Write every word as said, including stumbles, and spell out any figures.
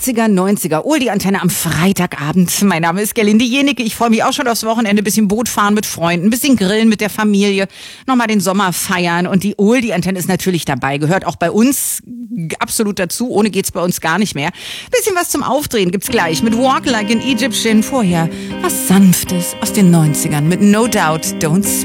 achtziger, neunziger, Oldie Antenne am Freitagabend. Mein Name ist Gerlinde Jenicke. Ich freue mich auch schon aufs Wochenende. Bisschen Boot fahren mit Freunden, bisschen grillen mit der Familie, nochmal den Sommer feiern. Und die Oldie Antenne ist natürlich dabei. Gehört auch bei uns absolut dazu. Ohne geht's bei uns gar nicht mehr. Bisschen was zum Aufdrehen gibt's gleich mit Walk Like an Egyptian. Vorher was Sanftes aus den neunzigern mit No Doubt Don't